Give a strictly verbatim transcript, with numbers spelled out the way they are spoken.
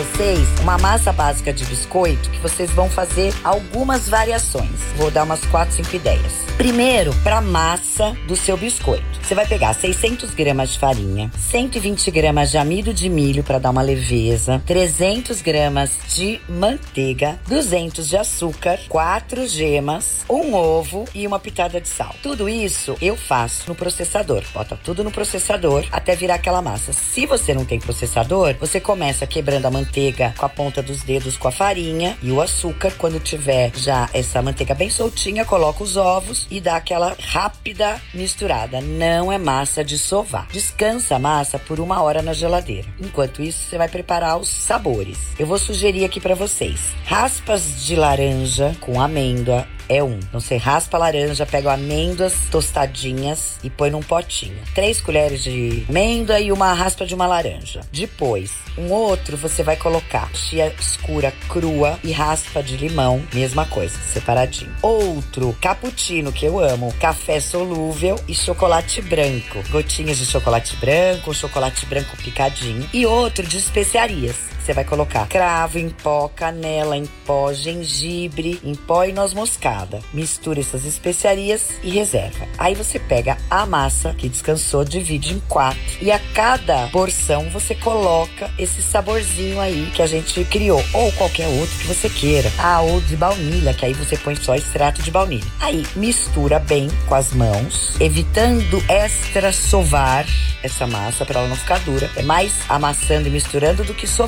vocês uma massa básica de biscoito que vocês vão fazer algumas variações. Vou dar umas quatro, cinco ideias. Primeiro, para massa do seu biscoito. Você vai pegar seiscentos gramas de farinha, cento e vinte gramas de amido de milho para dar uma leveza, trezentos gramas de manteiga, duzentos de açúcar, quatro gemas, um ovo e uma pitada de sal. Tudo isso eu faço no processador. Bota tudo no processador até virar aquela massa. Se você não tem processador, você começa quebrando a manteiga com a ponta dos dedos com a farinha e o açúcar. Quando tiver já essa manteiga bem soltinha, coloca os ovos e dá aquela rápida misturada. Não é massa de sovar. Descansa a massa por uma hora na geladeira. Enquanto isso, você vai preparar os sabores. Eu vou sugerir aqui pra vocês. Raspas de laranja com amêndoa é um. Então você raspa a laranja, pega amêndoas tostadinhas e põe num potinho. Três colheres de amêndoa e uma raspa de uma laranja. Depois, um outro você vai colocar chia escura crua e raspa de limão. Mesma coisa, separadinho. Outro, cappuccino, que eu amo. Café solúvel e chocolate branco. Gotinhas de chocolate branco, chocolate branco picadinho. E outro de especiarias. Você vai colocar cravo em pó, canela em pó, gengibre em pó e noz moscada. Mistura essas especiarias e reserva. Aí você pega a massa que descansou, divide em quatro. E a cada porção você coloca esse saborzinho aí que a gente criou. Ou qualquer outro que você queira. Ah, ou de baunilha, que aí você põe só extrato de baunilha. Aí mistura bem com as mãos, evitando extra sovar essa massa para ela não ficar dura. É mais amassando e misturando do que sovando.